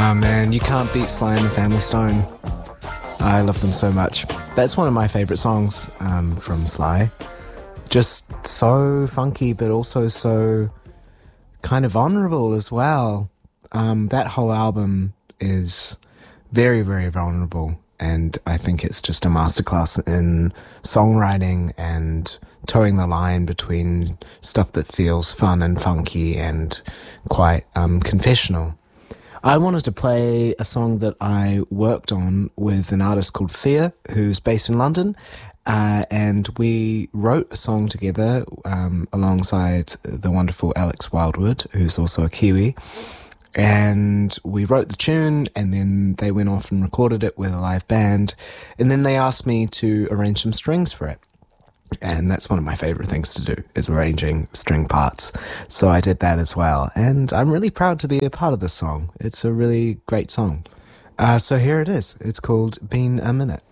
Man, you can't beat Sly and the Family Stone. I love them so much. That's one of my favourite songs from Sly. Just so funky, but also so kind of vulnerable as well. That whole album is very, very vulnerable, and I think it's just a masterclass in songwriting and towing the line between stuff that feels fun and funky and quite confessional. I wanted to play a song that I worked on with an artist called Thea, who's based in London, and we wrote a song together alongside the wonderful Alex Wildwood, who's also a Kiwi. And we wrote the tune, and then they went off and recorded it with a live band, and then they asked me to arrange some strings for it. And that's one of my favourite things to do, is arranging string parts. So I did that as well. And I'm really proud to be a part of this song. It's a really great song. So here it is. It's called Been a Minute.